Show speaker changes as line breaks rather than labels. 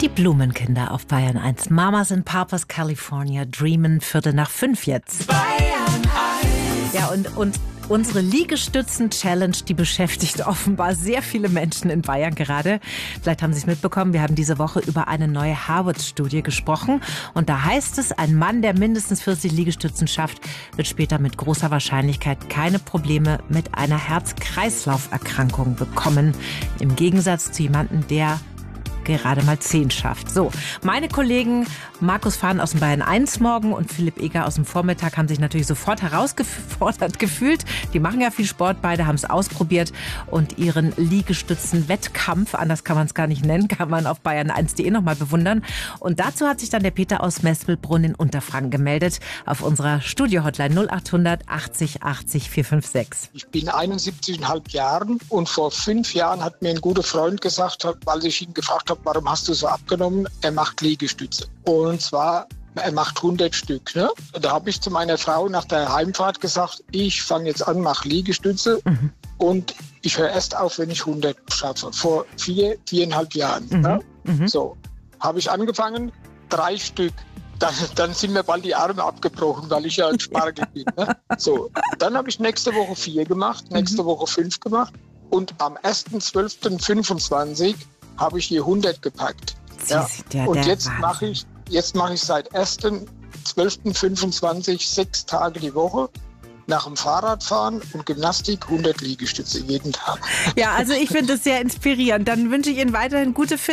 Die Blumenkinder auf Bayern 1. Mamas in Papas, California, dreamen 4:45 jetzt.
Bayern 1.
Ja, und unsere Liegestützen-Challenge, die beschäftigt offenbar sehr viele Menschen in Bayern gerade. Vielleicht haben Sie es mitbekommen, wir haben diese Woche über eine neue Harvard-Studie gesprochen. Und da heißt es, ein Mann, der mindestens 40 Liegestützen schafft, wird später mit großer Wahrscheinlichkeit keine Probleme mit einer Herz-Kreislauf-Erkrankung bekommen. Im Gegensatz zu jemandem, der gerade mal 10 schafft. So, meine Kollegen Markus Fahn aus dem Bayern 1 Morgen und Philipp Eger aus dem Vormittag haben sich natürlich sofort herausgefordert gefühlt. Die machen ja viel Sport, beide haben es ausprobiert und ihren Liegestützen-Wettkampf, anders kann man es gar nicht nennen, kann man auf bayern1.de nochmal bewundern. Und dazu hat sich dann der Peter aus Mespelbrunn in Unterfranken gemeldet auf unserer Studio-Hotline 0800 80 80 456.
Ich bin 71,5 Jahren und vor 5 Jahren hat mir ein guter Freund gesagt, weil ich ihn gefragt habe, warum hast du so abgenommen? Er macht Liegestütze. Und zwar, er macht 100 Stück. Ne? Da habe ich zu meiner Frau nach der Heimfahrt gesagt, ich fange jetzt an, mache Liegestütze und ich höre erst auf, wenn ich 100 schaffe. Vor 4,5 Jahren. Ne? So, habe ich angefangen, 3 Stück. Dann sind mir bald die Arme abgebrochen, weil ich ja ein Spargel bin. Ne? So, dann habe ich nächste Woche 4 gemacht, nächste Woche 5 gemacht und am 1.12.25 habe ich die 100 gepackt. Ja. Und jetzt mache ich seit 1.12.25 6 Tage die Woche nach dem Fahrradfahren und Gymnastik 100 Liegestütze jeden Tag.
Ja, also ich finde das sehr inspirierend. Dann wünsche ich Ihnen weiterhin gute